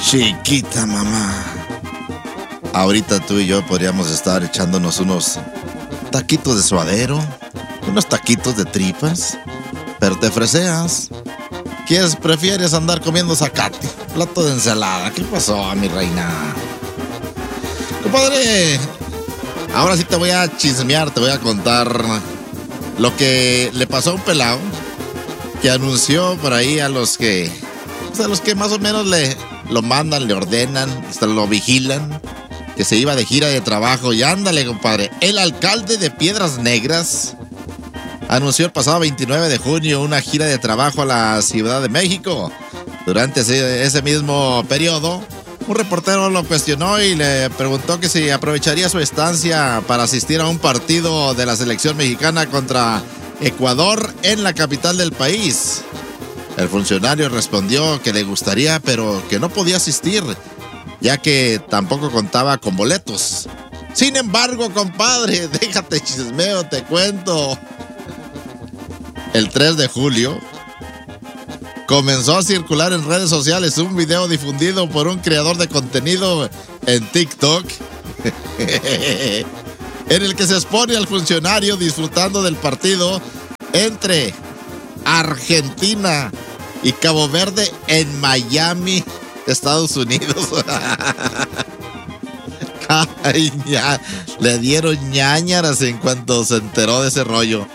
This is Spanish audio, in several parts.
Chiquita mamá, ahorita tú y yo podríamos estar echándonos unos taquitos de suadero, unos taquitos de tripas, pero te freseas. ¿Prefieres andar comiendo zacate? Plato de ensalada. ¿Qué pasó, mi reina? Compadre, ahora sí te voy a chismear, te voy a contar lo que le pasó a un pelado que anunció por ahí a los que más o menos lo mandan, le ordenan, hasta lo vigilan, que se iba de gira de trabajo. Y ándale, compadre, el alcalde de Piedras Negras anunció el pasado 29 de junio una gira de trabajo a la Ciudad de México. Durante ese mismo periodo, un reportero lo cuestionó y le preguntó que si aprovecharía su estancia para asistir a un partido de la selección mexicana contra Ecuador en la capital del país. El funcionario respondió que le gustaría, pero que no podía asistir, ya que tampoco contaba con boletos. Sin embargo, compadre, déjate chismeo, te cuento. El 3 de julio comenzó a circular en redes sociales un video difundido por un creador de contenido en TikTok en el que se expone al funcionario disfrutando del partido entre Argentina y Cabo Verde en Miami, Estados Unidos. Ay, le dieron ñáñaras en cuanto se enteró de ese rollo.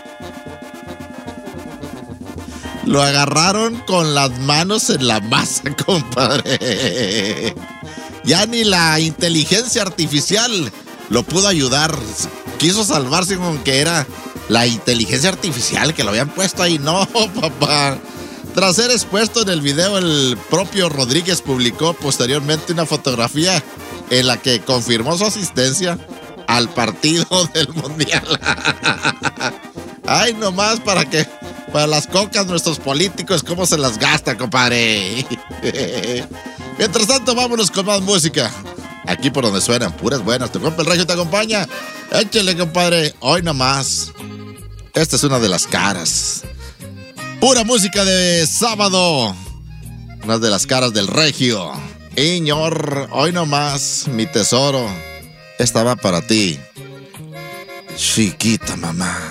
Lo agarraron con las manos en la masa, compadre. Ya ni la inteligencia artificial lo pudo ayudar. Quiso salvarse con que era la inteligencia artificial que lo habían puesto ahí. No, papá. Tras ser expuesto en el video, el propio Rodríguez publicó posteriormente una fotografía en la que confirmó su asistencia al partido del Mundial. Ay, nomás para las cocas nuestros políticos, ¿cómo se las gastan, compadre? Mientras tanto, vámonos con más música. Aquí por donde suenan puras buenas. Tu compa el Regio te acompaña. Échale, compadre. Hoy nomás. Esta es una de las caras. Pura música de sábado. Una de las caras del Regio. Iñor, hoy nomás, mi tesoro. Esta va para ti. Chiquita mamá.